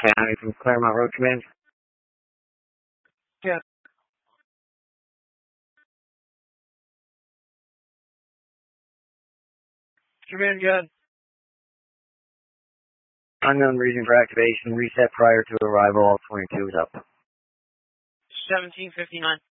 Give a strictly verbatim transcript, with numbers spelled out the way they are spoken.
County from Claremont Road Command. Yeah. Command, good. Unknown reason for activation. Reset prior to arrival. All twenty-two is up. seventeen fifty-nine.